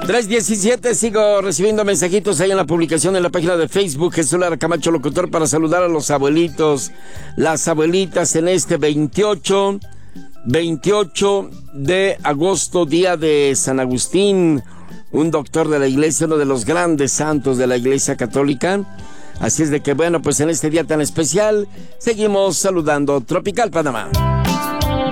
3:17, sigo recibiendo mensajitos ahí en la publicación en la página de Facebook. Jesús Lara Camacho Locutor, para saludar a los abuelitos, las abuelitas en este 28 de agosto, día de San Agustín, un doctor de la iglesia, uno de los grandes santos de la iglesia católica. Así es de que bueno, pues en este día tan especial seguimos saludando Tropical Panamá.